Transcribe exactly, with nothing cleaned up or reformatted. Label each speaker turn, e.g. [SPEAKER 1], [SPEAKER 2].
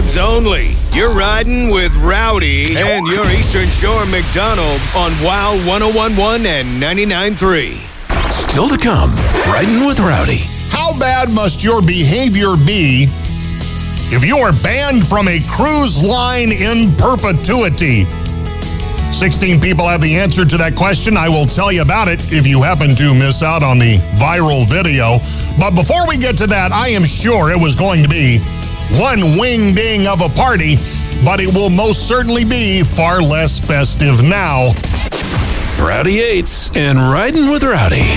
[SPEAKER 1] vibes only. You're riding with Rowdy and your Eastern Shore McDonald's on Wow one oh one point one and ninety-nine point three.
[SPEAKER 2] Still to come, Riding with Rowdy.
[SPEAKER 3] How bad must your behavior be if you are banned from a cruise line in perpetuity? sixteen people have the answer to that question. I will tell you about it if you happen to miss out on the viral video. But before we get to that, I am sure it was going to be one wing-ding of a party, but it will most certainly be far less festive now.
[SPEAKER 2] Rowdy Yates and Riding with Rowdy.